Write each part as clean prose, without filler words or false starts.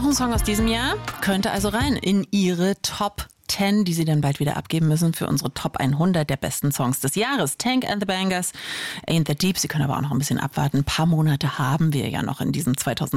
ein Song aus diesem Jahr, könnte also rein in Ihre Top 10, die Sie dann bald wieder abgeben müssen für unsere Top 100 der besten Songs des Jahres. Tank and the Bangers, Ain't That Deep. Sie können aber auch noch ein bisschen abwarten. Ein paar Monate haben wir ja noch in diesem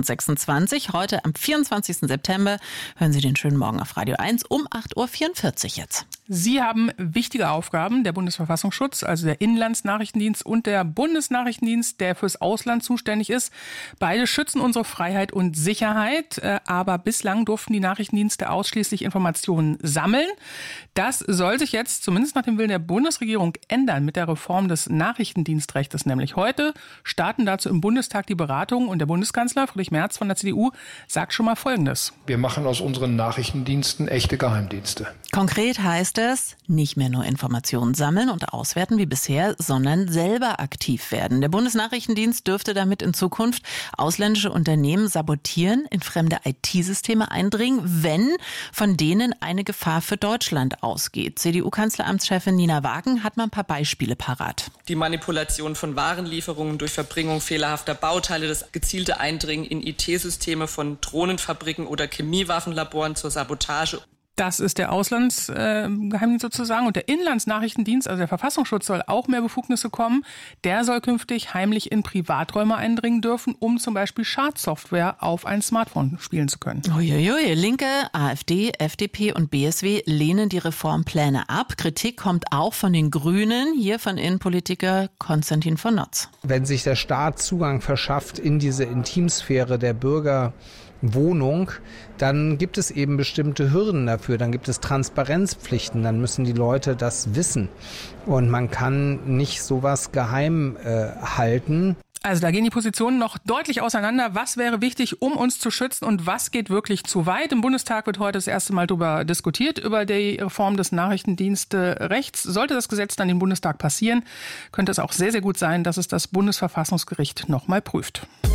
2026. Heute am 24. September hören Sie den schönen Morgen auf Radio 1 um 8.44 Uhr jetzt. Sie haben wichtige Aufgaben, der Bundesverfassungsschutz, also der Inlandsnachrichtendienst und der Bundesnachrichtendienst, der fürs Ausland zuständig ist. Beide schützen unsere Freiheit und Sicherheit, aber bislang durften die Nachrichtendienste ausschließlich Informationen sammeln. Das soll sich jetzt, zumindest nach dem Willen der Bundesregierung, ändern mit der Reform des Nachrichtendienstrechtes. Nämlich heute starten dazu im Bundestag die Beratungen und der Bundeskanzler Friedrich Merz von der CDU sagt schon mal Folgendes. Wir machen aus unseren Nachrichtendiensten echte Geheimdienste. Konkret heißt es, nicht mehr nur Informationen sammeln und auswerten wie bisher, sondern selber aktiv werden. Der Bundesnachrichtendienst dürfte damit in Zukunft ausländische Unternehmen sabotieren, in fremde IT-Systeme eindringen, wenn von denen eine Gefahr für Deutschland ausgeht. CDU-Kanzleramtschefin Nina Wagen hat mal ein paar Beispiele parat. Die Manipulation von Warenlieferungen durch Verbringung fehlerhafter Bauteile, das gezielte Eindringen in IT-Systeme von Drohnenfabriken oder Chemiewaffenlaboren zur Sabotage. Das ist der Auslandsgeheimdienst sozusagen. Und der Inlandsnachrichtendienst, also der Verfassungsschutz, soll auch mehr Befugnisse kommen. Der soll künftig heimlich in Privaträume eindringen dürfen, um zum Beispiel Schadsoftware auf ein Smartphone spielen zu können. Uiuiui. Linke, AfD, FDP und BSW lehnen die Reformpläne ab. Kritik kommt auch von den Grünen, hier von Innenpolitiker Konstantin von Notz. Wenn sich der Staat Zugang verschafft in diese Intimsphäre der Bürgerwohnung, dann gibt es eben bestimmte Hürden dafür, dann gibt es Transparenzpflichten, dann müssen die Leute das wissen und man kann nicht sowas geheim halten. Also da gehen die Positionen noch deutlich auseinander. Was wäre wichtig, um uns zu schützen und was geht wirklich zu weit? Im Bundestag wird heute das erste Mal darüber diskutiert, über die Reform des Nachrichtendienstrechts. Sollte das Gesetz dann im Bundestag passieren, könnte es auch sehr, sehr gut sein, dass es das Bundesverfassungsgericht nochmal prüft.